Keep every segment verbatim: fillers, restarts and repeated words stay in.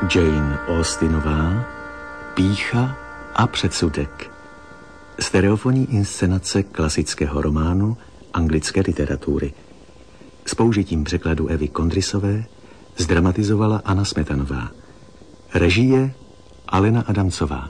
Jane Austenová, Pýcha a předsudek. Stereofonní inscenace klasického románu anglické literatury. S použitím překladu Evy Kondrysové zdramatizovala Anna Smetanová. Režie Alena Adamcová.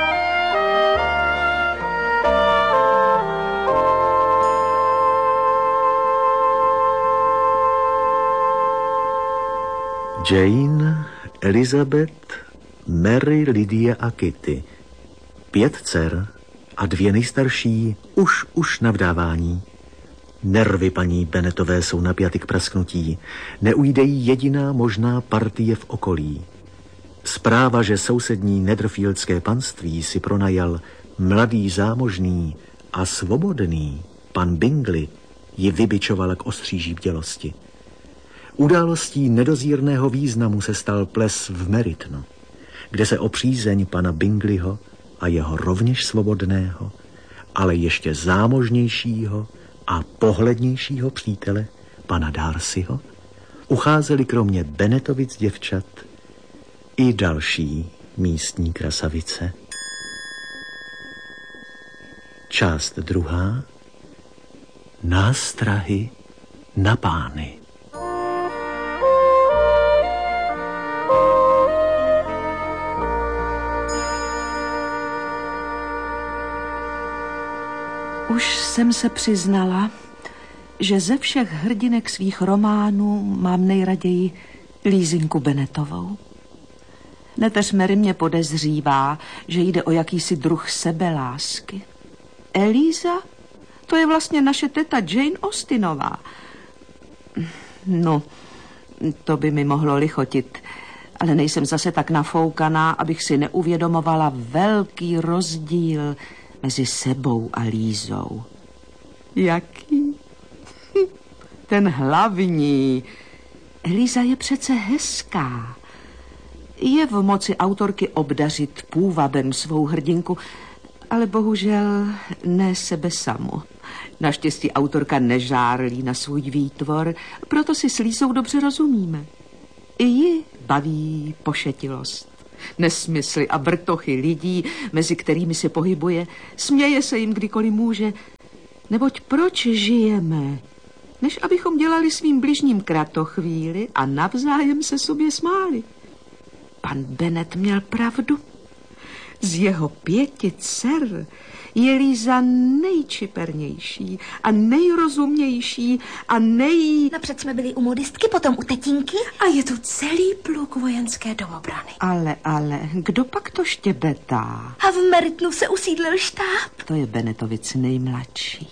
Jane, Elizabeth, Mary, Lydia a Kitty. Pět dcer a dvě nejstarší už už na vdávání. Nervy paní Bennetové jsou napjaty k prasknutí. Neujde jí jediná možná partie v okolí. Zpráva, že sousední Netherfieldské panství si pronajal mladý, zámožný a svobodný pan Bingley, ji vybičovala k ostříží bdělosti. Událostí nedozírného významu se stal ples v Merytnu, kde se o přízeň pana Bingleyho a jeho rovněž svobodného, ale ještě zámožnějšího a pohlednějšího přítele, pana Darcyho, ucházeli kromě Bennetovic děvčat i další místní krasavice. Část druhá. Nástrahy na pány. Už jsem se přiznala, že ze všech hrdinek svých románů mám nejraději Lízinku Bennettovou. Neteř Mary mě podezřívá, že jde o jakýsi druh sebelásky. Eliza? To je vlastně naše teta Jane Austenová. No, to by mi mohlo lichotit, ale nejsem zase tak nafoukaná, abych si neuvědomovala velký rozdíl mezi sebou a Lízou. Jaký? Ten hlavní. Eliza je přece hezká. Je v moci autorky obdařit půvabem svou hrdinku, ale bohužel ne sebe samu. Naštěstí autorka nežárlí na svůj výtvor, proto si s Lízou dobře rozumíme. I ji baví pošetilost. Nesmysly a vrtochy lidí, mezi kterými se pohybuje, směje se jim kdykoliv může. Neboť proč žijeme? Než abychom dělali svým bližním kratochvíli a navzájem se sobě smáli. Pan Bennet měl pravdu. Z jeho pěti dcer je Líza nejčipernější a nejrozumnější a nej... Napřed jsme byli u modistky, potom u tetínky a je tu celý pluk vojenské domobrany. Ale, ale, kdo pak to štěbetá? A v Merytnu se usídlil štáb. To je Bennetovic nejmladší.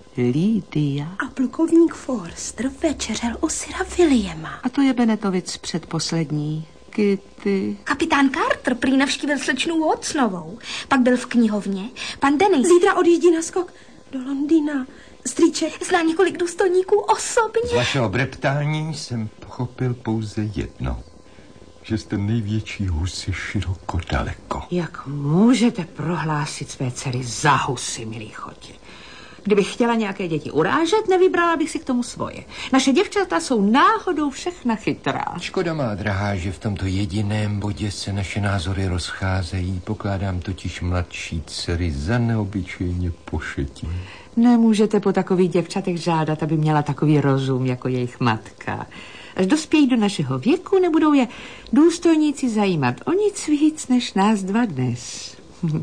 Lydia. A plukovník Forster večeřel u syra Williama. A to je Bennetovic předposlední. Kitty. Kapitán Carter prý navštívil slečnu Watsonovou. Pak byl v knihovně. Pan Dennis. Zítra odjíždí na skok do Londýna. Strýček zná několik důstojníků osobně. Z vašeho breptání jsem pochopil pouze jedno. Že jste největší husy široko daleko. Jak můžete prohlásit své dcery za husy, milí chotě? Kdybych chtěla nějaké děti urážet, nevybrala bych si k tomu svoje. Naše děvčata jsou náhodou všechna chytrá. Škoda má, drahá, že v tomto jediném bodě se naše názory rozcházejí. Pokládám totiž mladší dcery za neobyčejně pošetí. Nemůžete po takových děvčatech žádat, aby měla takový rozum jako jejich matka. Až dospějí do našeho věku, nebudou je důstojníci zajímat o nic víc než nás dva dnes.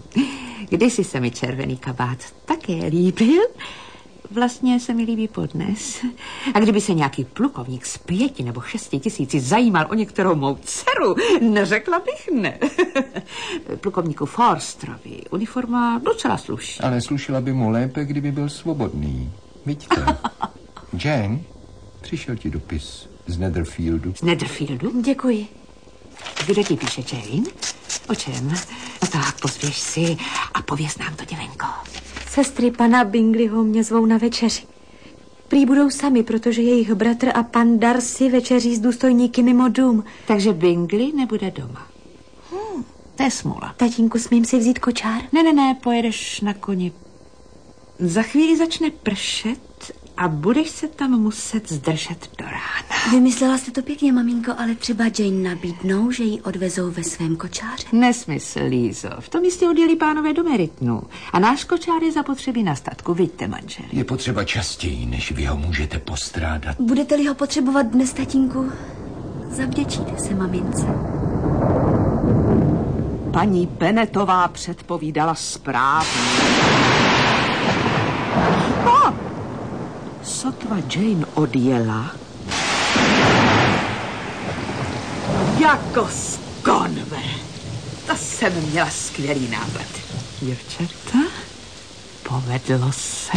Kdysi se mi červený kabát také líbil, vlastně se mi líbí podnes. A kdyby se nějaký plukovník z pěti nebo šesti tisíci zajímal o některou mou dceru, neřekla bych ne. Plukovníku Forsterovi uniforma docela sluší. Ale slušila by mu lépe, kdyby byl svobodný. Vidíte? Jane, přišel ti dopis z Netherfieldu. Z Netherfieldu? Děkuji. Kdo ti píše, Jane? O čem? No tak, pozvěš si a pověz nám to, děvenko. Sestry pana Bingleyho mě zvou na večeři. Prý budou sami, protože jejich bratr a pan Darcy večeří s důstojníky mimo dům. Takže Bingley nebude doma. Hmm, to je smůla. Tatínku, smím si vzít kočár? Ne, ne, ne, pojedeš na koni. Za chvíli začne pršet A budeš se tam muset zdržet do rána. Vymyslela jste to pěkně, maminko, ale třeba Jane nabídnou, že ji odvezou ve svém kočáře. Nesmysl, Lízo. V tom místě odjeli pánové do Meritnu. A náš kočár je zapotřebí na statku. Vidíte, manželi. Je potřeba častěji, než vy ho můžete postrádat. Budete-li ho potřebovat dnes, tatínku, zavděčíte se mamince. Paní Bennetová předpovídala správně. Oh! Sotva Jane odjela, jako z konve. To jsem měla skvělý nápad. Děvčata, povedlo se.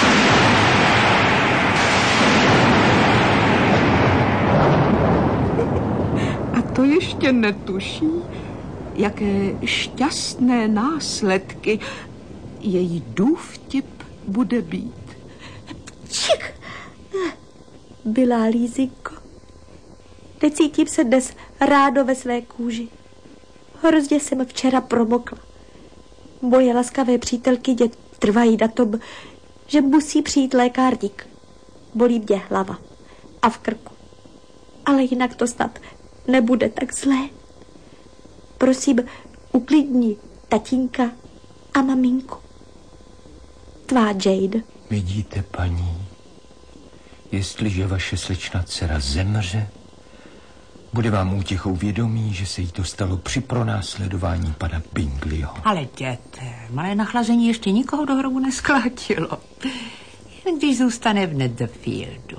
A to ještě netuší, jaké šťastné následky její důvtip bude být. Čik! Byla Lízinko. Necítím se dnes rádo ve své kůži. Hrozně jsem včera promokla. Moje laskavé přítelkyně trvají na tom, že musí přijít lékárník. Bolí mě hlava a v krku. Ale jinak to snad nebude tak zlé. Prosím, uklidni tatínka a maminku. Tvá Jane. Vidíte, paní, jestliže vaše slečna dcera zemře, bude vám útěchou vědomí, že se jí to stalo při pronásledování pana Bingleyho. Ale děte, malé nachlazení ještě nikoho do hrobu nesklátilo. Jen když zůstane v Netherfieldu.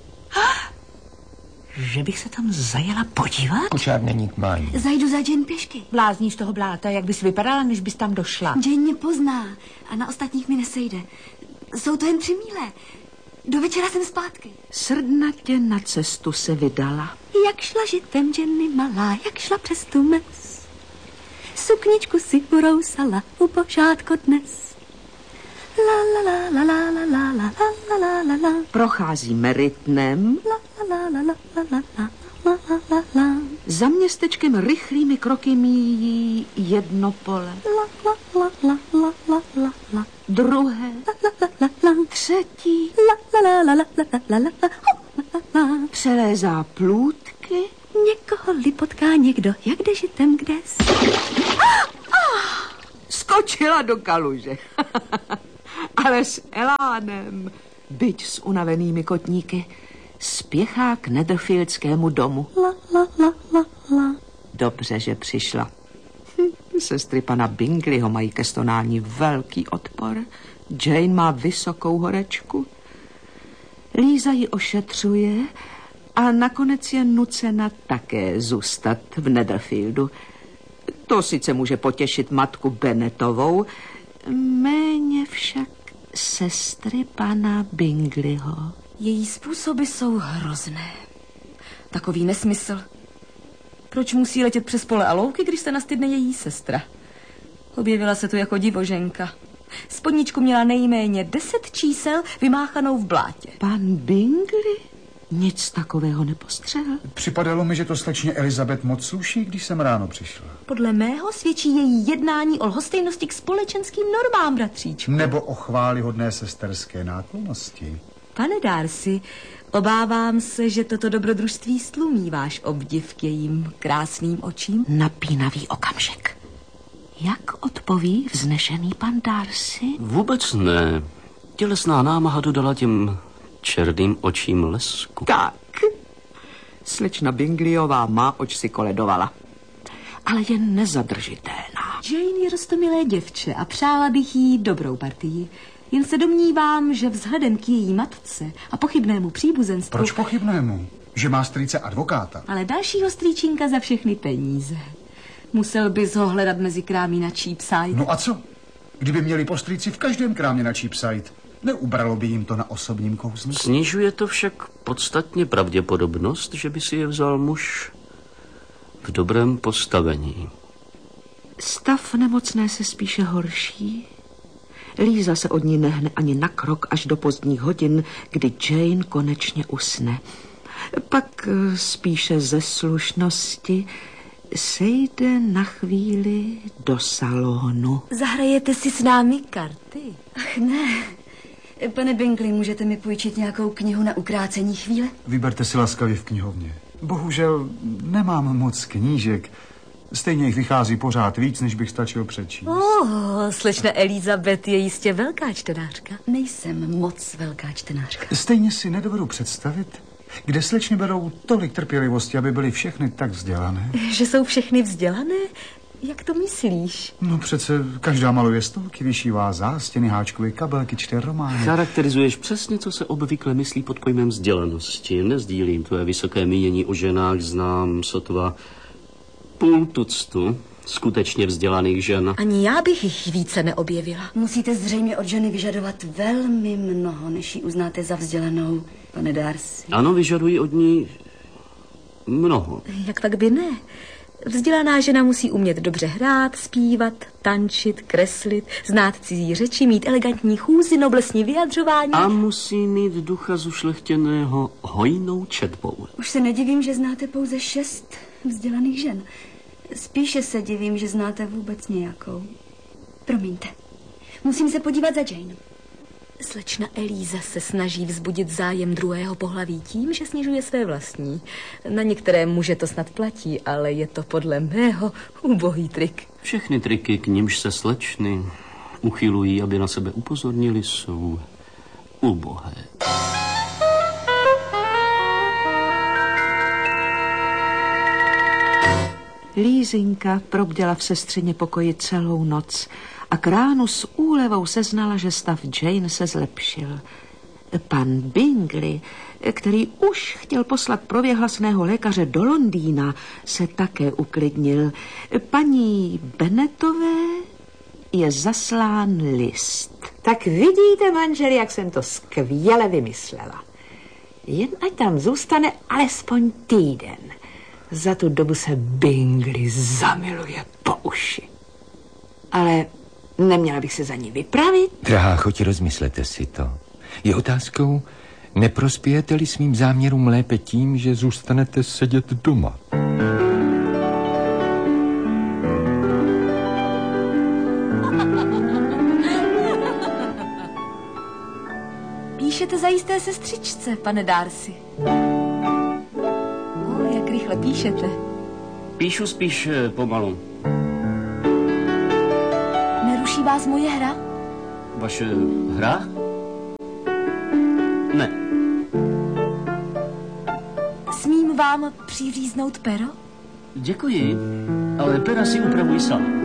Že bych se tam zajela podívat? Kočár není k mání. Zajdu za Jane pěšky. Blázníš toho bláta, jak bys vypadala, než bys tam došla. Jane mě pozná a na ostatních mi nesejde. Jsou to jen tři míle. Do večera jsem zpátky. Srdnatě na cestu se vydala. Jak šla žitem Jenny malá, jak šla přes tu mes. Sukničku si urousala u pořádko dnes. La la la la la la la la la la la. Prochází Meritnem. La la la la la la la la la la la. Za městečkem rychlými kroky míjí jedno pole. La la la la la la la la. Druhé. La la la la. Třetí. La la la la la la la la la. Přelézá plůtky. Někoho-li potká někdo, jak jde žitem kdes. Skočila do kaluže. Ale s elánem, byť s unavenými kotníky, spěchá k Netherfieldskému domu. La la la la la. Dobře, že přišla. Hm, sestry pana Bingleyho mají ke stonání velký odpor. Jane má vysokou horečku. Líza ji ošetřuje a nakonec je nucena také zůstat v Netherfieldu. To sice může potěšit matku Bennettovou, méně však sestry pana Bingleyho. Její způsoby jsou hrozné. Takový nesmysl. Proč musí letět přes pole a louky, když se nastydne její sestra? Objevila se tu jako divoženka. Spodničku měla nejméně deset čísel vymáchanou v blátě. Pan Bingley nic takového nepostřehl. Připadalo mi, že to slečně Elizabeth moc sluší, když jsem ráno přišla. Podle mého svědčí její jednání o lhostejnosti k společenským normám, bratříčku. Nebo o chválihodné sesterské náklonnosti. Pane Darcy, obávám se, že toto dobrodružství stlumí váš obdiv k jejím krásným očím. Napínavý okamžik. Jak odpoví vznešený pan Darcy? Vůbec ne. Tělesná námaha dodala těm černým očím lesku. Tak. Slečna Bingleyová má, oč si koledovala. Ale je nezadržitelná. Jane je roztomilé děvče a přála bych jí dobrou partii. Jen se domnívám, že vzhledem k její matce a pochybnému příbuzenstvu... Proč pochybnému? Že má strýce advokáta. Ale dalšího strýčínka za všechny peníze. Musel bys ho hledat mezi krámy na Cheapside. No a co? Kdyby měli po strýci v každém krámě na Cheapside, neubralo by jim to na osobním kouzlu? Snižuje to však podstatně pravděpodobnost, že by si je vzal muž v dobrém postavení. Stav nemocné se spíše horší. Líza se od ní nehne ani na krok až do pozdních hodin, kdy Jane konečně usne. Pak spíše ze slušnosti sejde na chvíli do salonu. Zahrajete si s námi karty? Ach ne, Pane Bingley, můžete mi půjčit nějakou knihu na ukrácení chvíle? Vyberte si laskavě v knihovně. Bohužel nemám moc knížek. Stejně jich vychází pořád víc, než bych stačil přečíst. Oh, slečna Elizabeth je jistě velká čtenářka. Nejsem moc velká čtenářka. Stejně si nedovedu představit, kde slečny berou tolik trpělivosti, aby byly všechny tak vzdělané. Že jsou všechny vzdělané? Jak to myslíš? No přece každá maluje stolky, vyšívá zástěny, háčkové kabelky, čte romány. Charakterizuješ přesně, co se obvykle myslí pod pojmem vzdělanosti. Nezdílím tvoje vysoké mínění o ženách, znám sotva půl tuctu skutečně vzdělaných žen. Ani já bych jich více neobjevila. Musíte zřejmě od ženy vyžadovat velmi mnoho, než ji uznáte za vzdělanou, pane Darcy. Ano, vyžadují od ní mnoho. Jak pak by ne? Vzdělaná žena musí umět dobře hrát, zpívat, tančit, kreslit, znát cizí řeči, mít elegantní chůzi, noblesní vyjadřování. A musí mít ducha zušlechtěného hojnou četbou. Už se nedivím, že znáte pouze šest vzdělaných žen. Spíše se divím, že znáte vůbec nějakou. Promiňte, musím se podívat za Jane. Slečna Elíza se snaží vzbudit zájem druhého pohlaví tím, že snižuje své vlastní. Na některé muže to snad platí, ale je to podle mého ubohý trik. Všechny triky, k nimž se slečny uchylují, aby na sebe upozornili, jsou ubohé. Lízinka probděla v sestřině pokoji celou noc a k ránu s úlevou seznala, že stav Jane se zlepšil. Pan Bingley, který už chtěl poslat prověhlasného lékaře do Londýna, se také uklidnil. Paní Bennetové je zaslán list. Tak vidíte, manželi, jak jsem to skvěle vymyslela. Jen ať tam zůstane alespoň týden. Za tu dobu se Bingley zamiluje po uši. Ale neměla bych se za ní vypravit? Drahá, choť rozmyslete si to. Je otázkou, neprospějete-li svým záměrům lépe tím, že zůstanete sedět doma? Píšete zajisté sestřičce, pane Darcy. O, jak rychle píšete. Píšu spíš eh, pomalu. Neruší vás moje hra? Vaše hra? Ne. Smím vám přiříznout pero? Děkuji, ale pera si upravuji sám.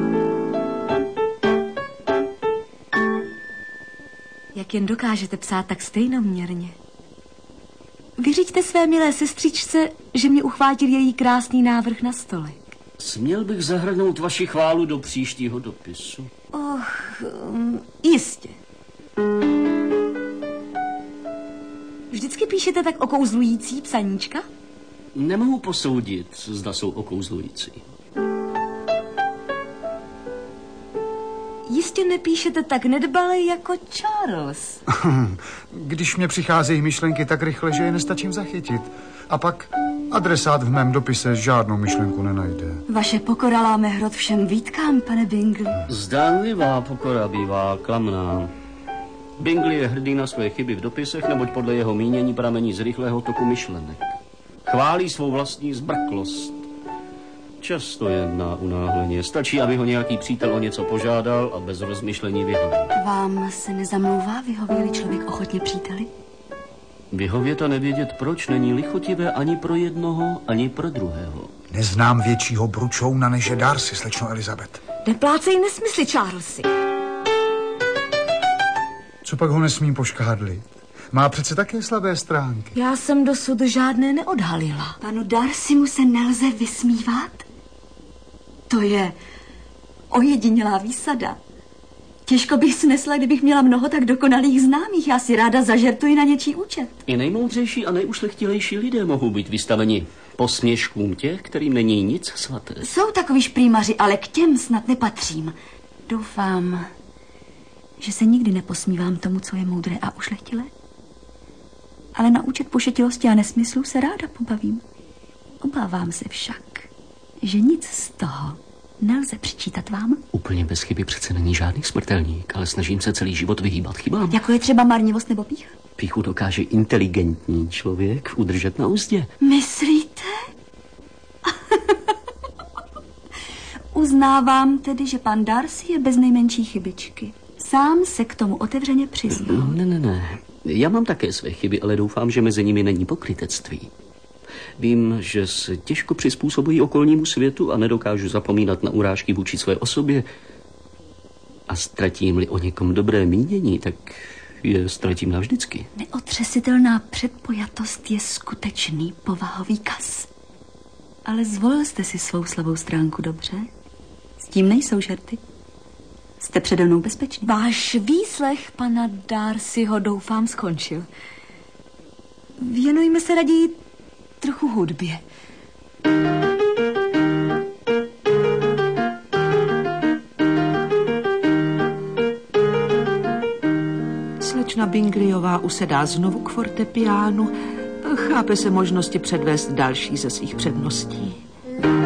Jak jen dokážete psát tak stejnoměrně. Vyřiďte své milé sestřičce, že mě uchvátil její krásný návrh na stolek. Směl bych zahrnout vaši chválu do příštího dopisu? Och, um, jistě. Vždycky píšete tak okouzlující psaníčka? Nemohu posoudit, zda jsou okouzlující. Jistě nepíšete tak nedbale jako Charles. Když mě přicházejí myšlenky tak rychle, že je nestačím zachytit. A pak adresát v mém dopise žádnou myšlenku nenajde. Vaše pokora láme hrot všem výtkám, pane Bingley. Zdánlivá pokora bývá klamná. Bingley je hrdý na své chyby v dopisech, neboť podle jeho mínění pramení z rychlého toku myšlenek. Chválí svou vlastní zbrklost. Často jedná unáhleně. Stačí, aby ho nějaký přítel o něco požádal a bez rozmyšlení vyhověl. Vám se nezamlouvá, vyhověli člověk ochotně příteli? Vyhovět a nevědět proč není lichotivé ani pro jednoho, ani pro druhého. Neznám většího bručouna než je Darcy, slečno Elizabeth. Neplácej nesmysly, Charlesy. Co pak ho nesmím poškádlit? Má přece také slabé stránky. Já jsem dosud žádné neodhalila. Panu Darcymu se nelze vysmívat? To je ojedinělá výsada. Těžko bych snesla, kdybych měla mnoho tak dokonalých známých. Já si ráda zažertuji na něčí účet. I nejmoudřejší a nejušlechtilejší lidé mohou být vystaveni posměškům těch, kterým není nic svaté. Jsou takoví šprýmaři, ale k těm snad nepatřím. Doufám, že se nikdy neposmívám tomu, co je moudré a ušlechtilé. Ale na účet pošetilosti a nesmyslů se ráda pobavím. Obávám se však, že nic z toho nelze přičítat vám? Úplně bez chyby přece není žádný smrtelník, ale snažím se celý život vyhýbat chybám. Jako je třeba marnivost nebo pícha? Píchu dokáže inteligentní člověk udržet na úzdě. Myslíte? Uznávám tedy, že pan Darcy je bez nejmenší chybičky. Sám se k tomu otevřeně přiznal. Ne, ne, ne. Já mám také své chyby, ale doufám, že mezi nimi není pokrytectví. Vím, že se těžko přizpůsobují okolnímu světu a nedokážu zapomínat na urážky vůči své osobě. A ztratím-li o někom dobré mínění, tak je ztratím navždycky. Neotřesitelná předpojatost je skutečný povahový kas. Ale zvolil jste si svou slabou stránku dobře. S tím nejsou žerty. Jste přede mnou bezpečný. Váš výslech pana Darcyho doufám skončil. Věnujme se raději trochu hudbě. Slečna Bingleyová usedá znovu k fortepiánu, chápe se možnosti předvést další ze svých předností.